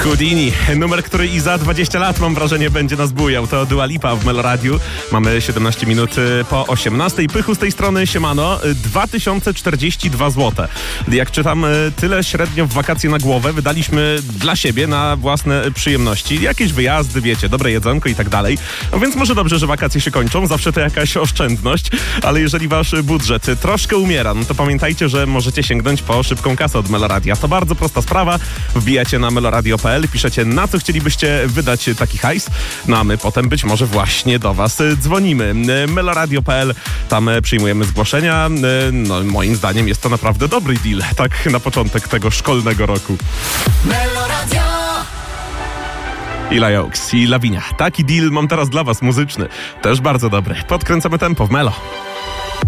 Houdini, numer, który i za 20 lat, mam wrażenie, będzie nas bujał. To Dua Lipa w Meloradiu. Mamy 17 minut po 18. Pychu z tej strony, siemano. 2042 zł. Jak czytam, tyle średnio w wakacje na głowę wydaliśmy dla siebie, na własne przyjemności. Jakieś wyjazdy, wiecie, dobre jedzonko i tak dalej. No więc może dobrze, że wakacje się kończą. Zawsze to jakaś oszczędność. Ale jeżeli wasz budżet troszkę umiera, no to pamiętajcie, że możecie sięgnąć po szybką kasę od Meloradia. To bardzo prosta sprawa. Wbijacie na meloradio.pl, piszecie, na co chcielibyście wydać taki hajs, no a my potem być może właśnie do was dzwonimy. Meloradio.pl, tam przyjmujemy zgłoszenia. No moim zdaniem jest to naprawdę dobry deal, tak na początek tego szkolnego roku. Meloradio. I Lajokes, i Lawinia. Taki deal mam teraz dla was, muzyczny. Też bardzo dobry. Podkręcamy tempo w Melo.